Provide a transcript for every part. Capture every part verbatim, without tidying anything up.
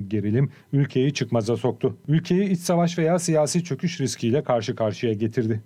gerilim ülkeyi çıkmaza soktu. Ülkeyi iç savaş veya siyasi çöküş riskiyle karşı karşıya getirdi.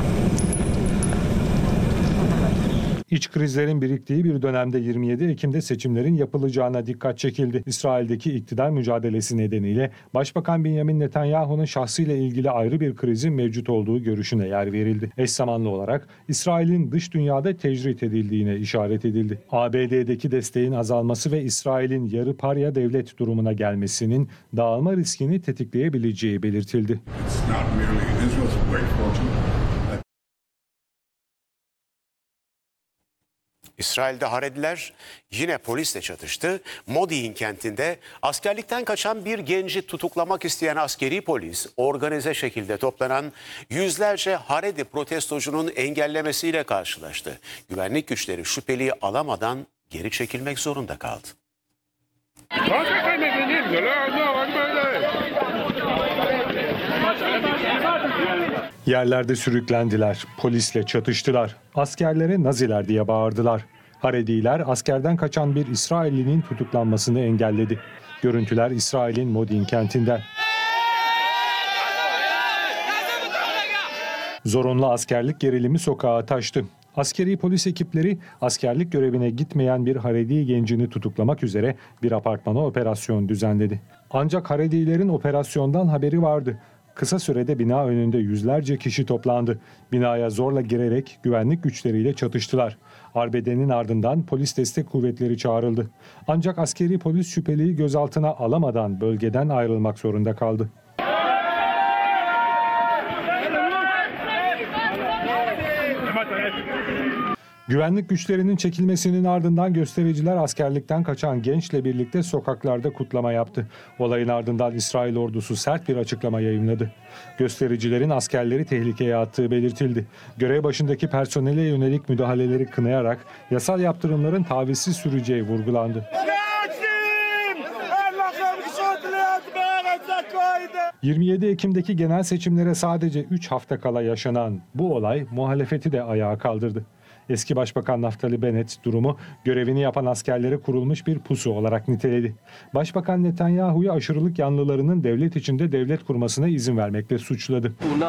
İç krizlerin biriktiği bir dönemde yirmi yedi Ekim'de seçimlerin yapılacağına dikkat çekildi. İsrail'deki iktidar mücadelesi nedeniyle Başbakan Benjamin Netanyahu'nun şahsıyla ilgili ayrı bir krizin mevcut olduğu görüşüne yer verildi. Eş zamanlı olarak İsrail'in dış dünyada tecrit edildiğine işaret edildi. A B D'deki desteğin azalması ve İsrail'in yarı parya devlet durumuna gelmesinin dağılma riskini tetikleyebileceği belirtildi. İsrail'de Harediler yine polisle çatıştı. Modi'in kentinde askerlikten kaçan bir genci tutuklamak isteyen askeri polis, organize şekilde toplanan yüzlerce Haredi protestocunun engellemesiyle karşılaştı. Güvenlik güçleri şüpheliyi alamadan geri çekilmek zorunda kaldı. Yerlerde sürüklendiler, polisle çatıştılar, askerlere Naziler diye bağırdılar. Harediler askerden kaçan bir İsraillinin tutuklanmasını engelledi. Görüntüler İsrail'in Modi'in kentinden. Zorunlu askerlik gerilimi sokağa taştı. Askeri polis ekipleri askerlik görevine gitmeyen bir Haredi gencini tutuklamak üzere bir apartmana operasyon düzenledi. Ancak Haredilerin operasyondan haberi vardı. Kısa sürede bina önünde yüzlerce kişi toplandı. Binaya zorla girerek güvenlik güçleriyle çatıştılar. Arbedenin ardından polis destek kuvvetleri çağrıldı. Ancak askeri polis şüpheliyi gözaltına alamadan bölgeden ayrılmak zorunda kaldı. Güvenlik güçlerinin çekilmesinin ardından göstericiler askerlikten kaçan gençle birlikte sokaklarda kutlama yaptı. Olayın ardından İsrail ordusu sert bir açıklama yayımladı. Göstericilerin askerleri tehlikeye attığı belirtildi. Görev başındaki personele yönelik müdahaleleri kınayarak yasal yaptırımların tavizsiz süreceği vurgulandı. yirmi yedi Ekim'deki genel seçimlere sadece üç hafta kala yaşanan bu olay muhalefeti de ayağa kaldırdı. Eski Başbakan Naftali Bennett durumu görevini yapan askerlere kurulmuş bir pusu olarak niteledi. Başbakan Netanyahu'yu aşırılık yanlılarının devlet içinde devlet kurmasına izin vermekle suçladı.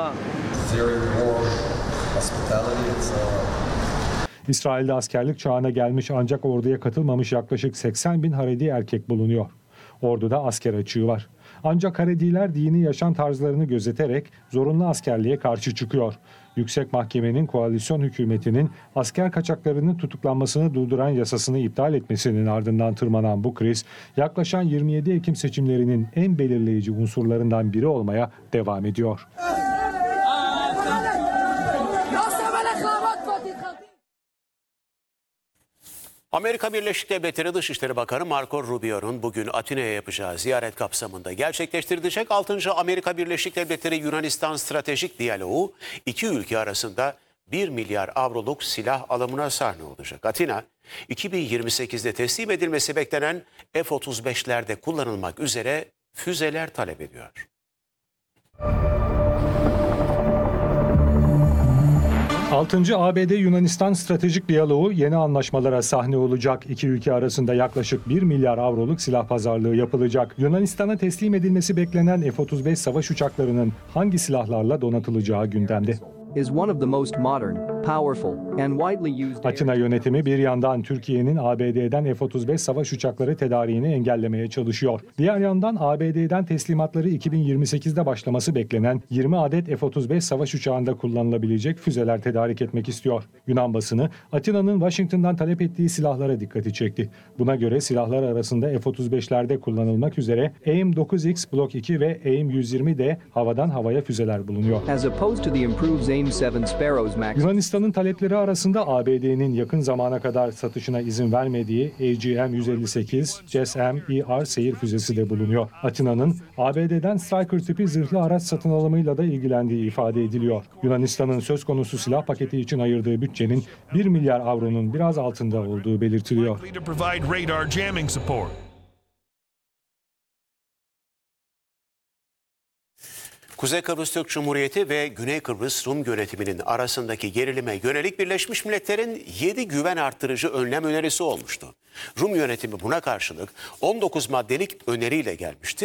İsrail'de askerlik çağına gelmiş ancak orduya katılmamış yaklaşık seksen bin Haredi erkek bulunuyor. Orduda asker açığı var. Ancak Harediler dini yaşam tarzlarını gözeterek zorunlu askerliğe karşı çıkıyor. Yüksek Mahkemenin koalisyon hükümetinin asker kaçaklarının tutuklanmasını durduran yasasını iptal etmesinin ardından tırmanan bu kriz, yaklaşan yirmi yedi Ekim seçimlerinin en belirleyici unsurlarından biri olmaya devam ediyor. Amerika Birleşik Devletleri Dışişleri Bakanı Marco Rubio'nun bugün Atina'ya yapacağı ziyaret kapsamında gerçekleştirilecek altıncı Amerika Birleşik Devletleri Yunanistan Stratejik Diyaloğu iki ülke arasında bir milyar avroluk silah alımına sahne olacak. Atina, iki bin yirmi sekizde teslim edilmesi beklenen F otuz beşlerde kullanılmak üzere füzeler talep ediyor. altıncı A B D-Yunanistan Stratejik Diyaloğu yeni anlaşmalara sahne olacak. İki ülke arasında yaklaşık bir milyar avroluk silah pazarlığı yapılacak. Yunanistan'a teslim edilmesi beklenen F otuz beş savaş uçaklarının hangi silahlarla donatılacağı gündemde. Atina yönetimi bir yandan Türkiye'nin A B D'den F otuz beş savaş uçakları tedariğini engellemeye çalışıyor. Diğer yandan A B D'den teslimatları iki bin yirmi sekizde başlaması beklenen yirmi adet F otuz beş savaş uçağında kullanılabilecek füzeler tedarik etmek istiyor. Yunan basını Atina'nın Washington'dan talep ettiği silahlara dikkati çekti. Buna göre silahlar arasında F otuz beşlerde kullanılmak üzere A I M dokuz X Block iki ve A I M yüz yirmi D havadan havaya füzeler bulunuyor. Yunanistan'ın talepleri arasında A B D'nin yakın zamana kadar satışına izin vermediği A G M yüz elli sekiz, C E S M E R seyir füzesi de bulunuyor. Atina'nın A B D'den Stryker tipi zırhlı araç satın alımıyla da ilgilendiği ifade ediliyor. Yunanistan'ın söz konusu silah paketi için ayırdığı bütçenin bir milyar avronun biraz altında olduğu belirtiliyor. Kuzey Kıbrıs Türk Cumhuriyeti ve Güney Kıbrıs Rum yönetiminin arasındaki gerilime yönelik Birleşmiş Milletler'in yedi güven arttırıcı önlem önerisi olmuştu. Rum yönetimi buna karşılık on dokuz maddelik öneriyle gelmişti.